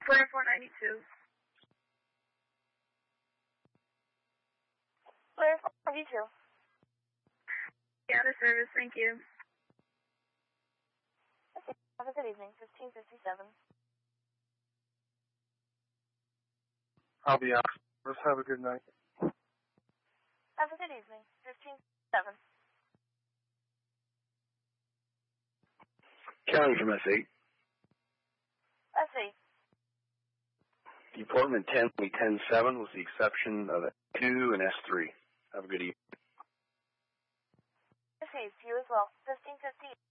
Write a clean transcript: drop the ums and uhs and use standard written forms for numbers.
Player 492. Player 492. Out of service, thank you. Okay, have a good evening, 1557. I'll be out. Let's have a good night. Have a good evening, 1557. County from S8. S8. Deportment 10-7 with the exception of S2 and S3. Have a good evening. S8, you as well, 1558.